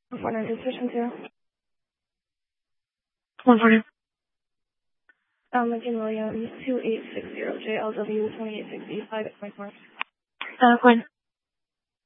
140 station 0. 140. Lincoln Williams 2860 JLW 2865 at my mark. Quinn.